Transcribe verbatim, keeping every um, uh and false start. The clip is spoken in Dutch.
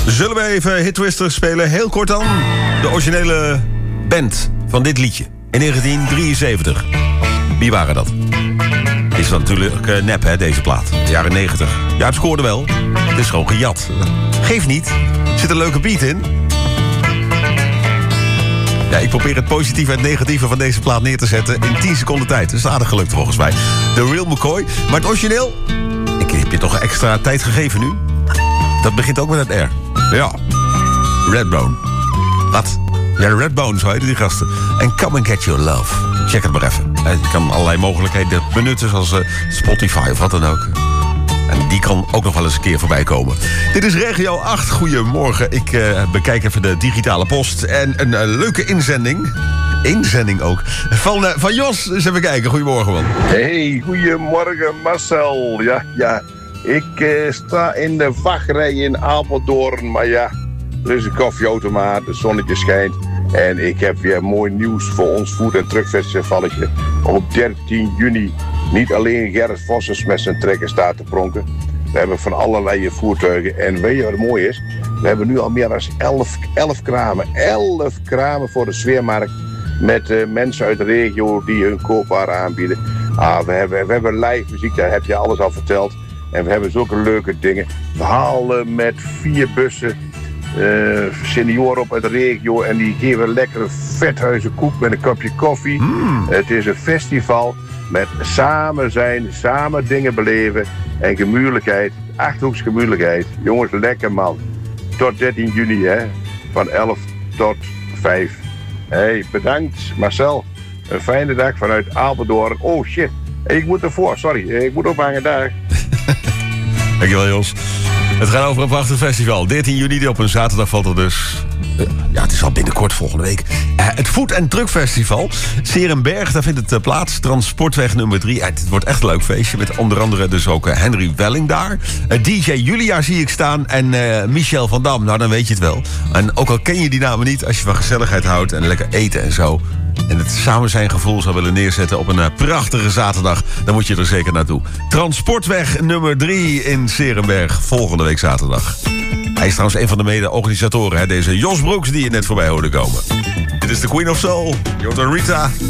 Zullen we even Hit Twister spelen? Heel kort dan. De originele band van dit liedje. In negentien drieënzeventig. Wie waren dat? Is dan natuurlijk uh, nep, hè, deze plaat. De jaren negentig. Ja, het scoorde wel. Het is gewoon gejat. Geeft niet. Er zit een leuke beat in. Ja, ik probeer het positieve en het negatieve van deze plaat neer te zetten in tien seconden tijd. Dat is aardig gelukt volgens mij. The Real McCoy. Maar het origineel... Ik heb je toch extra tijd gegeven nu? Dat begint ook met het R. Ja. Redbone. Wat? Ja, Redbone, zo heten die gasten. En Come and Get Your Love. Check het maar even. Je kan allerlei mogelijkheden benutten, zoals uh, Spotify of wat dan ook. En die kan ook nog wel eens een keer voorbij komen. Dit is Regio acht. Goedemorgen. Ik uh, bekijk even de digitale post. En een uh, leuke inzending. Inzending ook. Van, uh, van Jos. Dus even kijken. Goedemorgen, man. Hey, goedemorgen Marcel. Ja, ja. Ik uh, sta in de wachtrij in Apeldoorn. Maar ja, er is een koffieautomaat. Het zonnetje schijnt. En ik heb weer mooi nieuws voor ons Food en Truck Festivalletje. Op dertien juni niet alleen Gerrit Vossers met zijn trekker staat te pronken. We hebben van allerlei voertuigen. En weet je wat mooi is? We hebben nu al meer dan elf, elf kramen. elf kramen voor de sfeermarkt. Met uh, mensen uit de regio die hun koopwaren aanbieden. Ah, we, hebben, we hebben live muziek, daar heb je alles al verteld. En we hebben zulke leuke dingen. We halen met vier bussen uh, senioren op uit de regio. En die geven lekkere vethuizen koek met een kopje koffie. Mm. Het is een festival met samen zijn, samen dingen beleven. En gemütelijkheid, Achterhoeks gemütelijkheid. Jongens, lekker man. Tot dertien juni, hè. Van elf tot vijf. Hey, bedankt Marcel. Een fijne dag vanuit Apeldoorn. Oh shit, ik moet ervoor, sorry. Ik moet ophangen, dag. Dankjewel Jos. Het gaat over een prachtig festival. dertien juni, op een zaterdag valt er dus... Uh, ja, het is al binnenkort volgende week. Uh, het Food en Truck Festival. Serenberg, daar vindt het uh, plaats. Transportweg nummer drie. Uh, het wordt echt een leuk feestje. Met onder andere dus ook uh, Henry Welling daar. Uh, D J Julia zie ik staan. En uh, Michel van Dam. Nou, dan weet je het wel. En ook al ken je die namen niet, als je van gezelligheid houdt en lekker eten en zo, en het samen zijn gevoel zou willen neerzetten op een uh, prachtige zaterdag, dan moet je er zeker naartoe. Transportweg nummer drie in Serenberg. Volgende week zaterdag. Hij is trouwens een van de mede-organisatoren, hè, deze Jos Broeks die je net voorbij hoorde komen. Dit is de Queen of Soul, Jota Rita.